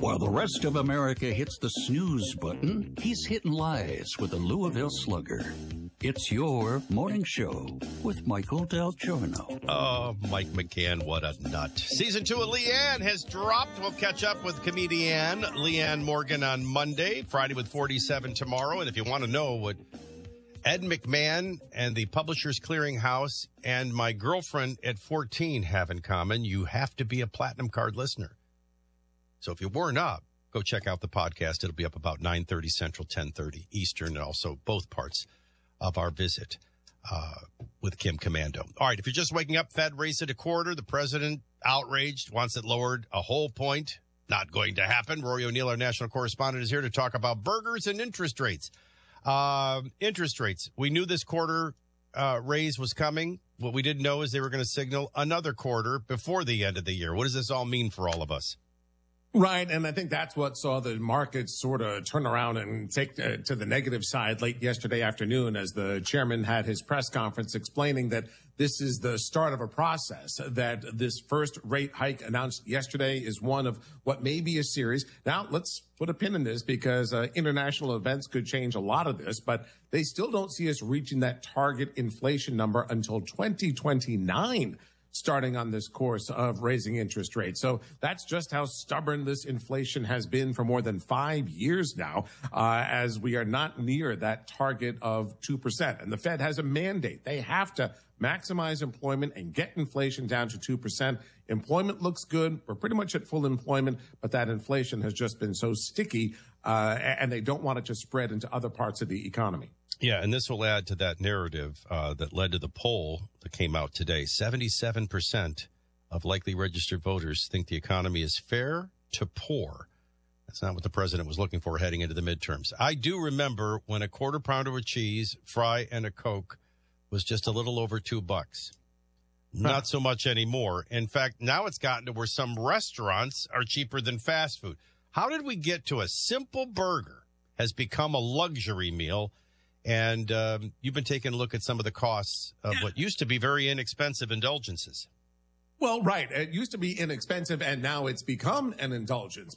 While the rest of America hits the snooze button, he's hitting lies with the Louisville Slugger. It's your morning show with Michael Del Giorno. Oh, Mike McCann, what a nut. Season 2 of Leanne has dropped. We'll catch up with comedian Leanne Morgan on Monday, Friday with 47 tomorrow. And if you want to know what Ed McMahon and the Publishers Clearinghouse and my girlfriend at 14 have in common, you have to be a Platinum Card listener. So if you weren't up, go check out the podcast. It'll be up about 9:30 Central, 10:30 Eastern, and also both parts of our visit with Kim Commando. All right, if you're just waking up, Fed raised it a quarter. The president, outraged, wants it lowered a whole point. Not going to happen. Rory O'Neill, our national correspondent, is here to talk about burgers and interest rates. Interest rates. We knew this quarter raise was coming. What we didn't know is they were going to signal another quarter before the end of the year. What does this all mean for all of us? Right, and I think that's what saw the markets sort of turn around and take to the negative side late yesterday afternoon as the chairman had his press conference explaining that this is the start of a process, that this first rate hike announced yesterday is one of what may be a series. Now, let's put a pin in this because international events could change a lot of this, but they still don't see us reaching that target inflation number until 2029. Starting on this course of raising interest rates. So that's just how stubborn this inflation has been for more than 5 years now, as we are not near that target of 2%. And the Fed has a mandate. They have to maximize employment and get inflation down to 2%. Employment looks good. We're pretty much at full employment, but that inflation has just been so sticky, and they don't want it to spread into other parts of the economy. Yeah, and this will add to that narrative that led to the poll that came out today. 77% of likely registered voters think the economy is fair to poor. That's not what the president was looking for heading into the midterms. I do remember when a quarter pounder of cheese, fry, and a Coke was just a little over $2. Not so much anymore. In fact, now it's gotten to where some restaurants are cheaper than fast food. How did we get to a simple burger has become a luxury meal? And you've been taking a look at some of the costs of what used to be very inexpensive indulgences. Well, right. It used to be inexpensive, and now it's become an indulgence.